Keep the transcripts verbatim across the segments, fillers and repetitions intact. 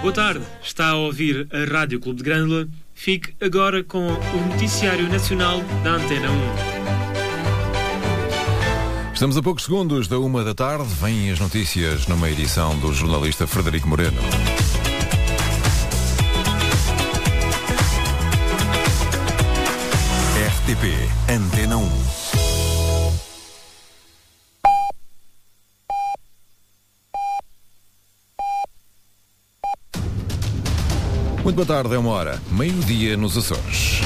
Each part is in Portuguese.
Boa tarde, está a ouvir a Rádio Clube de Grândola. Fique agora com o Noticiário Nacional da Antena um. Estamos a poucos segundos da uma da tarde. Vêm as notícias numa edição do jornalista Frederico Moreno. R T P Antena um. Muito boa tarde, é uma hora, meio-dia nos Açores.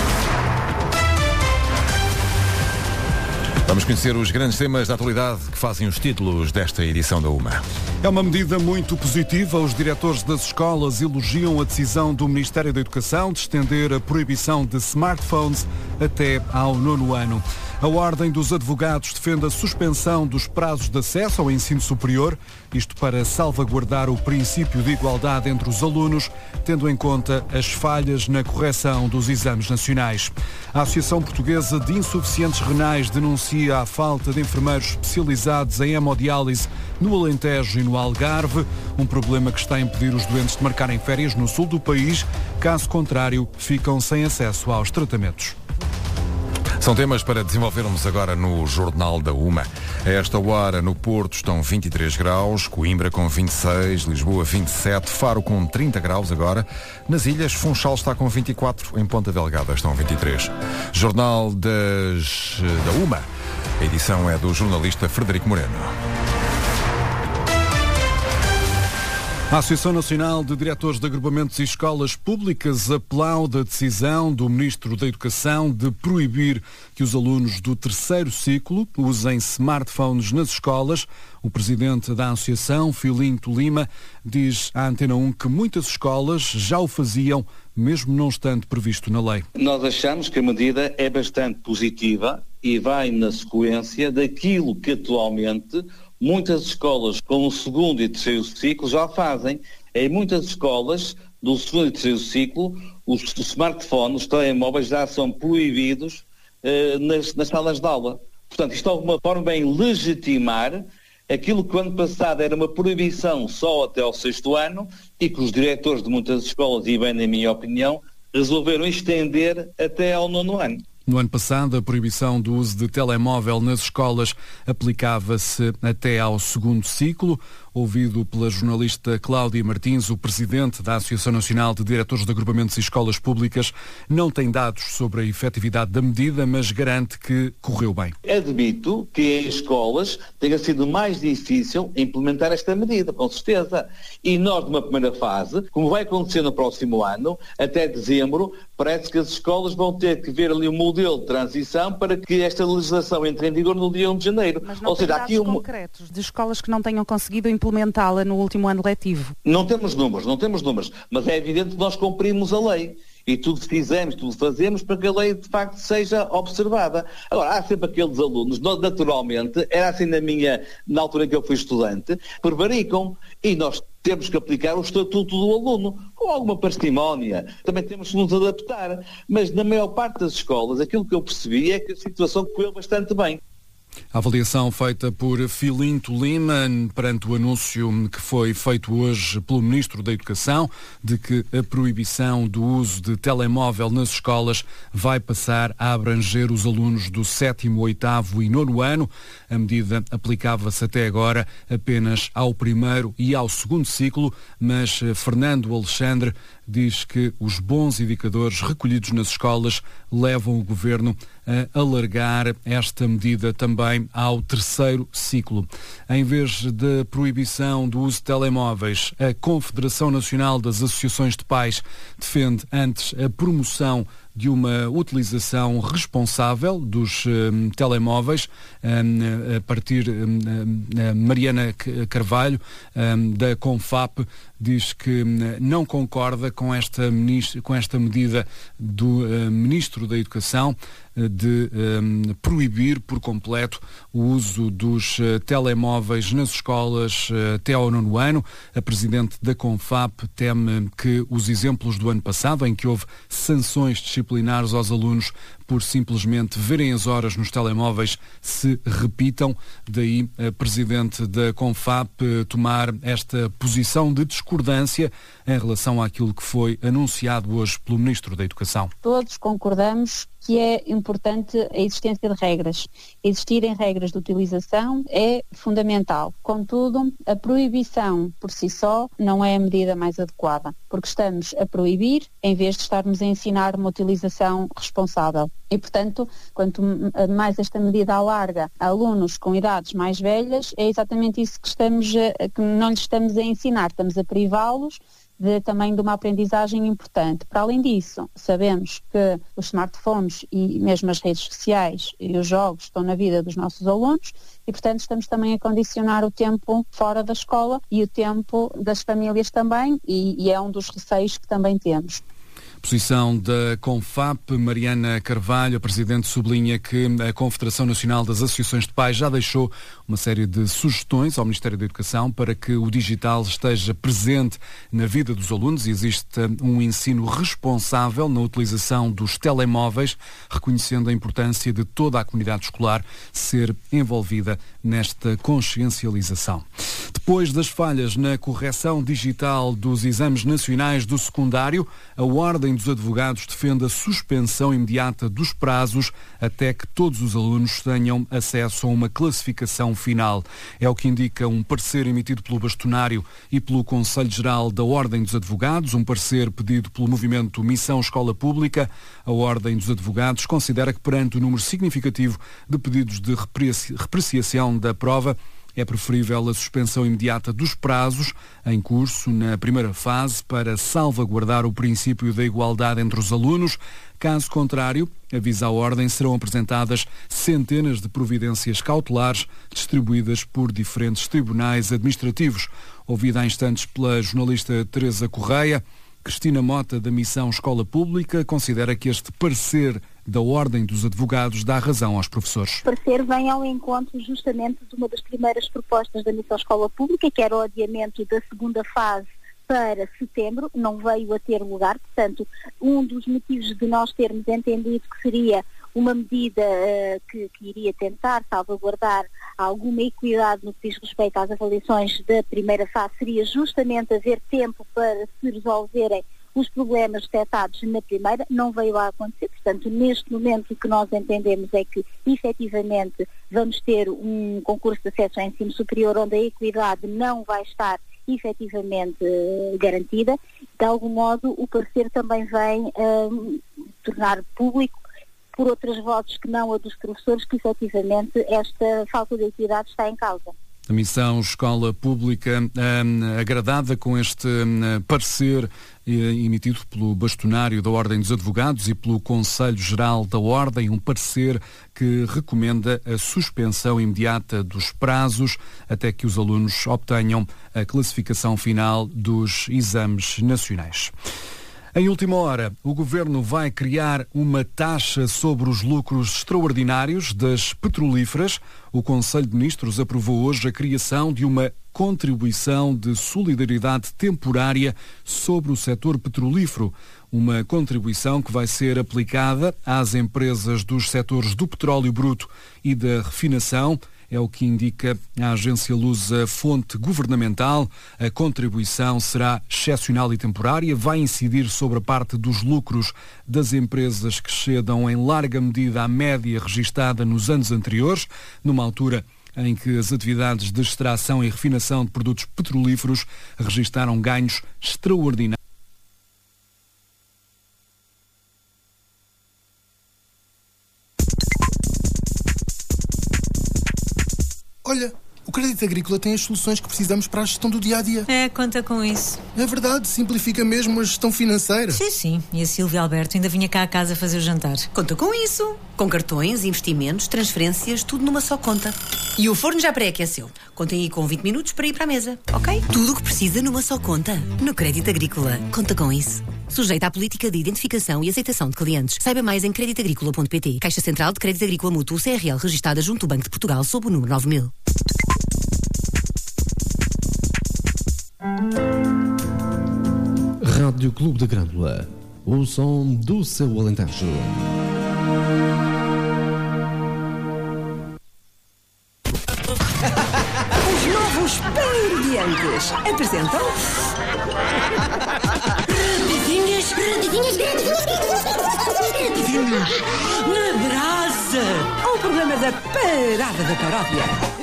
Vamos conhecer os grandes temas da atualidade que fazem os títulos desta edição da UMA. É uma medida muito positiva. Os diretores das escolas elogiam a decisão do Ministério da Educação de estender a proibição de smartphones até ao nono ano. A Ordem dos Advogados defende a suspensão dos prazos de acesso ao ensino superior, isto para salvaguardar o princípio de igualdade entre os alunos, tendo em conta as falhas na correção dos exames nacionais. A Associação Portuguesa de Insuficientes Renais denuncia a falta de enfermeiros especializados em hemodiálise no Alentejo e no Algarve, um problema que está a impedir os doentes de marcarem férias no sul do país, caso contrário, ficam sem acesso aos tratamentos. São temas para desenvolvermos agora no Jornal da UMA. A esta hora, no Porto estão vinte e três graus, Coimbra com vinte e seis, Lisboa vinte e sete, Faro com trinta graus agora. Nas ilhas, Funchal está com vinte e quatro, em Ponta Delgada estão vinte e três. Jornal das, da UMA. A edição é do jornalista Frederico Moreno. A Associação Nacional de Diretores de Agrupamentos e Escolas Públicas aplaude a decisão do Ministro da Educação de proibir que os alunos do terceiro ciclo usem smartphones nas escolas. O presidente da Associação, Filinto Lima, diz à Antena um que muitas escolas já o faziam, mesmo não estando previsto na lei. Nós achamos que a medida é bastante positiva e vai na sequência daquilo que atualmente muitas escolas com o segundo e terceiro ciclo já fazem. Em muitas escolas do segundo e terceiro ciclo, os, os smartphones, os telemóveis já são proibidos eh, nas, nas salas de aula. Portanto, isto de alguma forma vem legitimar aquilo que o ano passado era uma proibição só até ao sexto ano e que os diretores de muitas escolas, e bem na minha opinião, resolveram estender até ao nono ano. No ano passado, a proibição do uso de telemóvel nas escolas aplicava-se até ao segundo ciclo. Ouvido pela jornalista Cláudia Martins, o presidente da Associação Nacional de Diretores de Agrupamentos e Escolas Públicas não tem dados sobre a efetividade da medida, mas garante que correu bem. Admito que em escolas tenha sido mais difícil implementar esta medida, com certeza. E nós, numa primeira fase, como vai acontecer no próximo ano, até dezembro, parece que as escolas vão ter que ver ali um modelo de transição para que esta legislação entre em vigor no dia um de janeiro. Mas não Ou tem seja, dados aqui um... concretos de escolas que não tenham conseguido implementá-la no último ano letivo? Não temos números, não temos números, mas é evidente que nós cumprimos a lei e tudo fizemos, tudo fazemos para que a lei de facto seja observada. Agora, há sempre aqueles alunos, naturalmente, era assim na minha, na altura em que eu fui estudante, prevaricam e nós temos que aplicar o estatuto do aluno, com alguma parcimónia. Também temos que nos adaptar, mas na maior parte das escolas, aquilo que eu percebi é que a situação correu bastante bem. A avaliação feita por Filinto Lima perante o anúncio que foi feito hoje pelo Ministro da Educação de que a proibição do uso de telemóvel nas escolas vai passar a abranger os alunos do sétimo, oitavo e nono ano. A medida aplicava-se até agora apenas ao primeiro e ao segundo ciclo, mas Fernando Alexandre diz que os bons indicadores recolhidos nas escolas levam o Governo a alargar esta medida também ao terceiro ciclo. Em vez da proibição do uso de telemóveis, a Confederação Nacional das Associações de Pais defende antes a promoção de uma utilização responsável dos um, telemóveis, um, a partir um, um, Mariana Carvalho, um, da Confap, diz que um, não concorda com esta, com esta medida do uh, Ministro da Educação de um, proibir por completo o uso dos uh, telemóveis nas escolas uh, até ao nono ano. A Presidente da Confap teme que os exemplos do ano passado, em que houve sanções disciplinares aos alunos por simplesmente verem as horas nos telemóveis se repitam. Daí a Presidente da Confap tomar esta posição de discordância em relação àquilo que foi anunciado hoje pelo Ministro da Educação. Todos concordamos que é importante a existência de regras. Existirem regras de utilização é fundamental. Contudo, a proibição por si só não é a medida mais adequada, porque estamos a proibir em vez de estarmos a ensinar uma utilização responsável. E, portanto, quanto mais esta medida alarga a alunos com idades mais velhas, é exatamente isso que, estamos a, que não lhes estamos a ensinar, estamos a privá-los de, também de uma aprendizagem importante. Para além disso, sabemos que os smartphones e mesmo as redes sociais e os jogos estão na vida dos nossos alunos e, portanto, estamos também a condicionar o tempo fora da escola e o tempo das famílias também, e, e é um dos receios que também temos. Posição da Confap. Mariana Carvalho, a Presidente, sublinha que a Confederação Nacional das Associações de Pais já deixou uma série de sugestões ao Ministério da Educação para que o digital esteja presente na vida dos alunos e existe um ensino responsável na utilização dos telemóveis, reconhecendo a importância de toda a comunidade escolar ser envolvida nesta consciencialização. Depois das falhas na correção digital dos exames nacionais do secundário, a Ordem dos Advogados defende a suspensão imediata dos prazos até que todos os alunos tenham acesso a uma classificação final. É o que indica um parecer emitido pelo bastonário e pelo Conselho Geral da Ordem dos Advogados, um parecer pedido pelo movimento Missão Escola Pública. A Ordem dos Advogados considera que, perante o número significativo de pedidos de repreciação da prova, é preferível a suspensão imediata dos prazos em curso na primeira fase para salvaguardar o princípio da igualdade entre os alunos. Caso contrário, avisa a Ordem, serão apresentadas centenas de providências cautelares distribuídas por diferentes tribunais administrativos. Ouvida há instantes pela jornalista Teresa Correia, Cristina Mota, da Missão Escola Pública, considera que este parecer da Ordem dos Advogados dá razão aos professores. O parecer vem ao encontro justamente de uma das primeiras propostas da Missão Escola Pública, que era o adiamento da segunda fase para setembro, não veio a ter lugar. Portanto, um dos motivos de nós termos entendido que seria uma medida uh, que, que iria tentar salvaguardar alguma equidade no que diz respeito às avaliações da primeira fase seria justamente haver tempo para se resolverem os problemas detectados na primeira. Não veio a acontecer. Portanto, neste momento o que nós entendemos é que, efetivamente, vamos ter um concurso de acesso ao ensino superior onde a equidade não vai estar efetivamente uh, garantida. De algum modo, o parecer também vem uh, tornar público, por outras vozes que não a dos professores, que efetivamente esta falta de equidade está em causa. A Missão Escola Pública hum, agradada com este hum, parecer eh, emitido pelo bastonário da Ordem dos Advogados e pelo Conselho Geral da Ordem, um parecer que recomenda a suspensão imediata dos prazos até que os alunos obtenham a classificação final dos exames nacionais. Em última hora, o Governo vai criar uma taxa sobre os lucros extraordinários das petrolíferas. O Conselho de Ministros aprovou hoje a criação de uma contribuição de solidariedade temporária sobre o setor petrolífero. Uma contribuição que vai ser aplicada às empresas dos setores do petróleo bruto e da refinação. É o que indica a agência lusa Fonte Governamental. A contribuição será excepcional e temporária, vai incidir sobre a parte dos lucros das empresas que excedam em larga medida a média registada nos anos anteriores, numa altura em que as atividades de extração e refinação de produtos petrolíferos registaram ganhos extraordinários. Olha, o Crédito Agrícola tem as soluções que precisamos para a gestão do dia-a-dia. É, conta com isso. É verdade, simplifica mesmo a gestão financeira. Sim, sim. E a Silvia Alberto ainda vinha cá a casa fazer o jantar. Conta com isso. Com cartões, investimentos, transferências, tudo numa só conta. E o forno já pré-aqueceu. Contem aí com vinte minutos para ir para a mesa, ok? Tudo o que precisa numa só conta. No Crédito Agrícola. Conta com isso. Sujeita à política de identificação e aceitação de clientes. Saiba mais em crédito agrícola ponto pt. Caixa Central de Crédito Agrícola Mútuo C R L, registada junto do Banco de Portugal sob o número nove mil. Rádio Clube da Grândola, o som do seu Alentejo. Os novos Pan-Ingredientes apresentam... Rapidinhas, rapidinhas, rapidinhas, na brasa. Um programa da Parada da Paródia.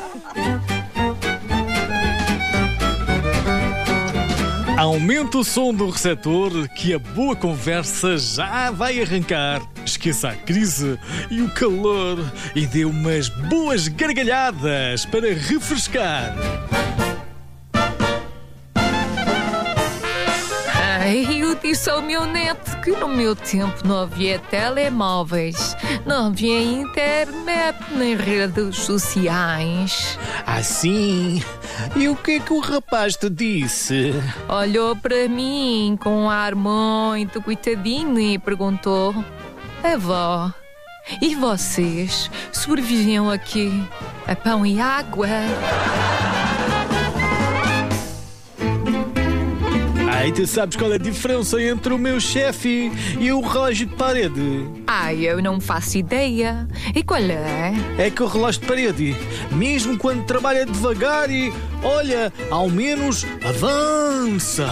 Aumente o som do receptor que a boa conversa já vai arrancar. Esqueça a crise e o calor e dê umas boas gargalhadas para refrescar. Ai, eu disse ao meu neto que no meu tempo não havia telemóveis, não havia internet nem redes sociais. Ah, sim? E o que é que o rapaz te disse? Olhou para mim com um ar muito coitadinho e perguntou: avó, e vocês sobreviviam aqui a pão e água? Ai, tu sabes qual é a diferença entre o meu chefe e o relógio de parede? Ai, eu não faço ideia. E qual é? É que o relógio de parede, mesmo quando trabalha devagar e, olha, ao menos avança.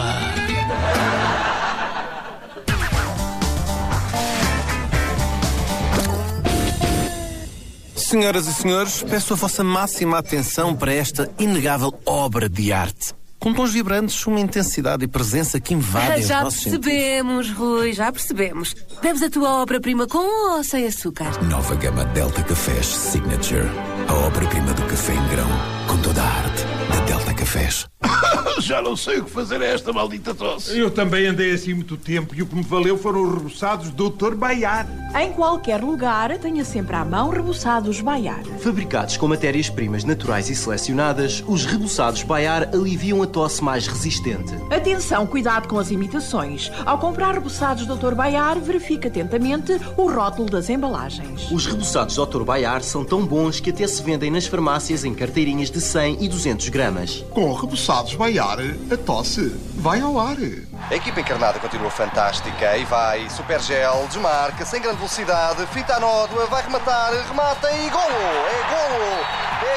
Senhoras e senhores, peço a vossa máxima atenção para esta inegável obra de arte. Com tons vibrantes, uma intensidade e presença que invadem Já os nossos sentidos. percebemos, Rui, já percebemos. Bebes a tua obra-prima com ou sem açúcar? Nova gama Delta Cafés Signature. A obra-prima do café em grão, com toda a arte da Delta Cafés. Já não sei o que fazer a esta maldita tosse. Eu também andei assim muito tempo e o que me valeu foram os reboçados doutor Baiar. Em qualquer lugar, tenha sempre à mão reboçados Baiar. Fabricados com matérias-primas naturais e selecionadas, os reboçados Baiar aliviam a tosse mais resistente. Atenção, cuidado com as imitações. Ao comprar reboçados doutor Baiar, verifique atentamente o rótulo das embalagens. Os reboçados doutor Baiar são tão bons que até se vendem nas farmácias em carteirinhas de cem e duzentos gramas. Com reboçados Baiar, a tosse vai ao ar. A equipa encarnada continua fantástica e vai. Supergel, desmarca, sem grande velocidade, fita a nódoa, vai rematar, remata e golo! É golo! É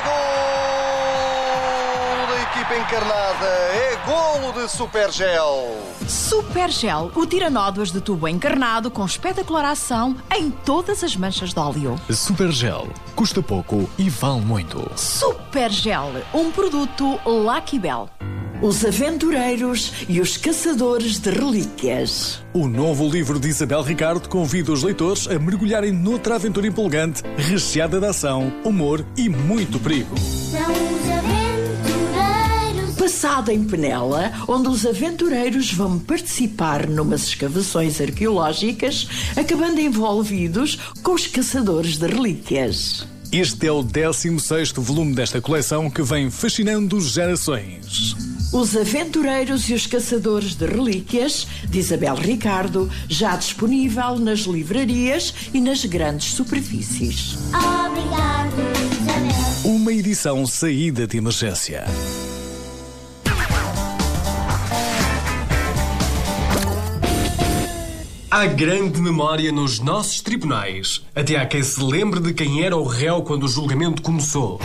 golo da equipa encarnada! É golo de Supergel! Supergel, o tira-nódoas de tubo encarnado com espetacular ação em todas as manchas de óleo. Supergel. Custa pouco e vale muito. Supergel, um produto Lucky Bell. Os Aventureiros e os Caçadores de Relíquias. O novo livro de Isabel Ricardo convida os leitores a mergulharem noutra aventura empolgante, recheada de ação, humor e muito perigo. São os Aventureiros. Passado em Penela, onde os aventureiros vão participar numas escavações arqueológicas, acabando envolvidos com os Caçadores de Relíquias. Este é o décimo sexto volume desta coleção que vem fascinando gerações. Os Aventureiros e os Caçadores de Relíquias, de Isabel Ricardo, já disponível nas livrarias e nas grandes superfícies. Obrigado, Isabel. Uma edição saída de emergência. Há grande memória nos nossos tribunais. Até há quem se lembre de quem era o réu quando o julgamento começou.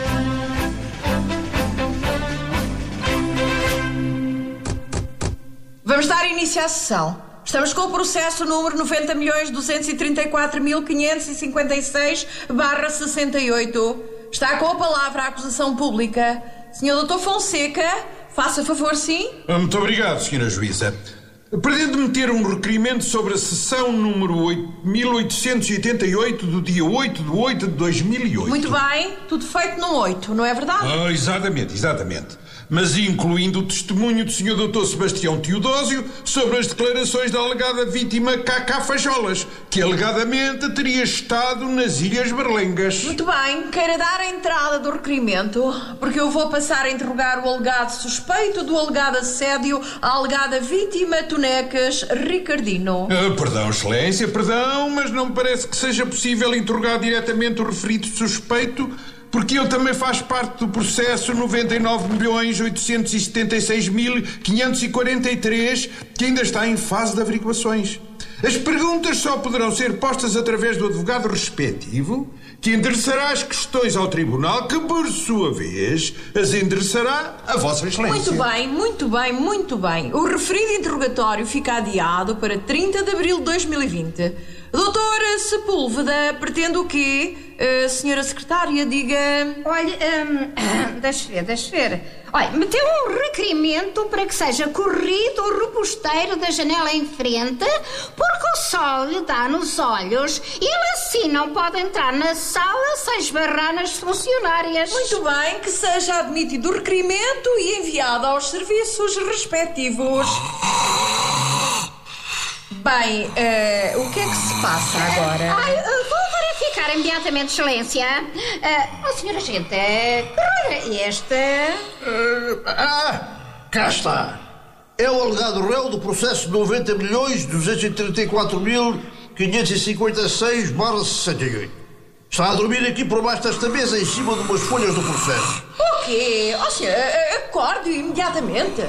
Vamos dar início à sessão. Estamos com o processo número noventa milhões duzentos e trinta e quatro mil quinhentos e cinquenta e seis barra sessenta e oito. Está com a palavra a acusação pública. senhor doutor Fonseca, faça favor, sim? Muito obrigado, senhora Juíza. Pretendo meter um requerimento sobre a sessão número mil oitocentos e oitenta e oito do dia oito de oito de dois mil e oito. Muito bem, tudo feito no oito, não é verdade? Ah, exatamente, exatamente. Mas incluindo o testemunho do senhor doutor Sebastião Teodósio sobre as declarações da alegada vítima Cacá Fajolas, que alegadamente teria estado nas Ilhas Berlengas. Muito bem, queira dar a entrada do requerimento, porque eu vou passar a interrogar o alegado suspeito do alegado assédio à alegada vítima Tonecas Ricardino. Ah, perdão, excelência, perdão, mas não me parece que seja possível interrogar diretamente o referido suspeito, porque ele também faz parte do processo noventa e nove milhões oitocentos e setenta e seis mil quinhentos e quarenta e três, que ainda está em fase de averiguações. As perguntas só poderão ser postas através do advogado respectivo, que endereçará as questões ao tribunal, que, por sua vez, as endereçará a Vossa Excelência. Muito bem, muito bem, muito bem. O referido interrogatório fica adiado para trinta de abril de dois mil e vinte. Doutora Sepúlveda, pretende o quê? Uh, senhora Secretária, diga... Olha, um, deixa ver, deixa ver. Olha, meteu um requerimento para que seja corrido o reposteiro da janela em frente, porque o sol lhe dá nos olhos e ele assim não pode entrar na sala sem esbarrar nas funcionárias. Muito bem, que seja admitido o requerimento e enviado aos serviços respectivos. Bem, uh, o que é que se passa agora? Ai, uh, vou verificar imediatamente, Excelência. Uh, oh, senhora agente, uh, este... Uh, ah, cá está. É o alegado réu do processo de noventa milhões duzentos e trinta e quatro mil quinhentos e cinquenta e seis barra sessenta e oito. Está a dormir aqui por baixo desta mesa, em cima de umas folhas do processo. O quê? Oh, senhor, acorde imediatamente.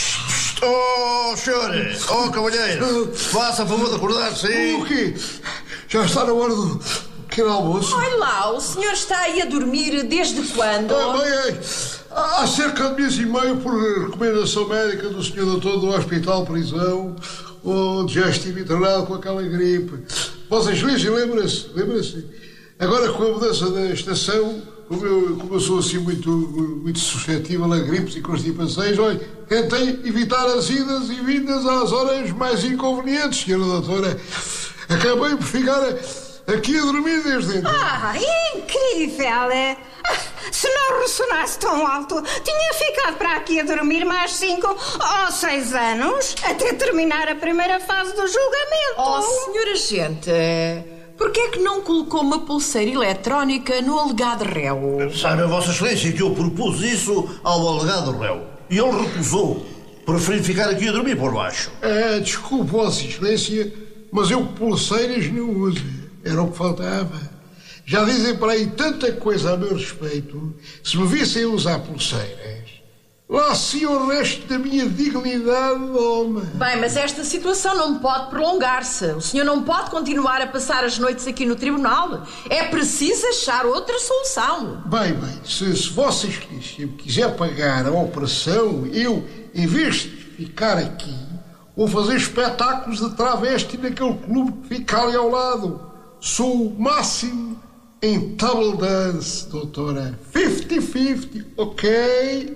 Oh, senhor! Oh, cavalheiro! Faça a favor de acordar-se. O quê? Já está na hora do pequeno almoço. Olha lá, o senhor está aí a dormir desde quando? Ah, bem, há cerca de mês e meio, por recomendação médica do senhor doutor do Hospital Prisão, onde já estive internado com aquela gripe. Vossa Excelência, lembra-se? Lembra-se? Agora, com a mudança da estação, como eu, como eu sou assim muito, muito suscetível a gripes e constipações, olha, tentei evitar as idas e vindas às horas mais inconvenientes, senhora doutora. Acabei por ficar aqui a dormir desde então. Ah, incrível! Se não ressonasse tão alto, tinha ficado para aqui a dormir mais cinco ou seis anos, até terminar a primeira fase do julgamento. Oh, senhora agente... Porquê é que não colocou uma pulseira eletrónica no alegado réu? Sabe a Vossa Excelência que eu propus isso ao alegado réu. E ele recusou, preferindo ficar aqui a dormir por baixo. É, desculpe, Vossa Excelência, mas eu pulseiras não uso. Era o que faltava. Já dizem para aí tanta coisa a meu respeito. Se me vissem usar pulseiras, lá se o resto da minha dignidade, homem. Bem, mas esta situação não pode prolongar-se. O senhor não pode continuar a passar as noites aqui no tribunal. É preciso achar outra solução. Bem, bem, se, se Vossa Excelência me quiser pagar a operação, eu, em vez de ficar aqui, vou fazer espetáculos de travesti naquele clube que fica ali ao lado. Sou o máximo em table dance, doutora. cinquenta cinquenta, ok?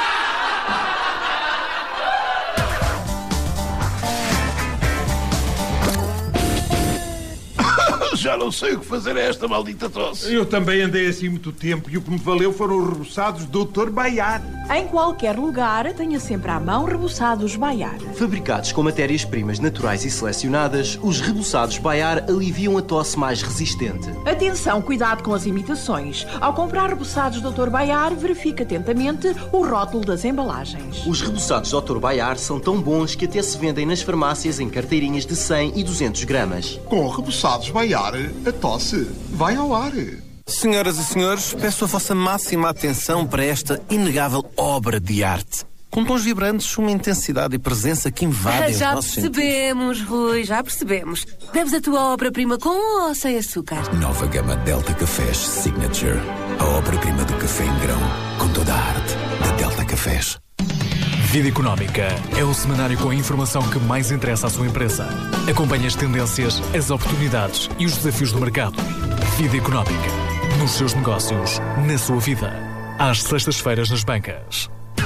Já não sei o que fazer a esta maldita tosse. Eu também andei assim muito tempo e o que me valeu foram os reboçados do doutor Baiar. Em qualquer lugar, tenha sempre à mão reboçados Baiar. Fabricados com matérias-primas naturais e selecionadas, os reboçados Baiar aliviam a tosse mais resistente. Atenção, cuidado com as imitações. Ao comprar reboçados doutor Baiar, verifique atentamente o rótulo das embalagens. Os reboçados doutor Baiar são tão bons que até se vendem nas farmácias em carteirinhas de cem e duzentos gramas. Com reboçados Baiar, a tosse vai ao ar. Senhoras e senhores, peço a vossa máxima atenção para esta inegável obra de arte. Com tons vibrantes, uma intensidade e presença que invadem Já os nossos percebemos, sentidos. Rui, já percebemos. Deves a tua obra-prima com ou sem açúcar? Nova gama Delta Cafés Signature. A obra-prima do café em grão, com toda a arte da Delta Cafés. Vida Económica é o semanário com a informação que mais interessa à sua empresa. Acompanhe as tendências, as oportunidades e os desafios do mercado. Vida Económica. Nos seus negócios, na sua vida. Às sextas-feiras nas bancas.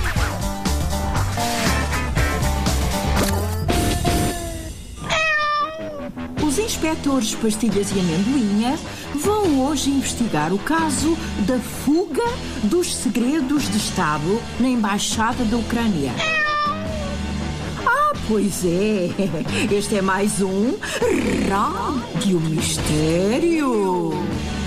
Os inspectores Pastilhas e Amendoinha vão hoje investigar o caso da fuga dos segredos de Estado na Embaixada da Ucrânia. Ah, pois é. Este é mais um Rádio Mistério.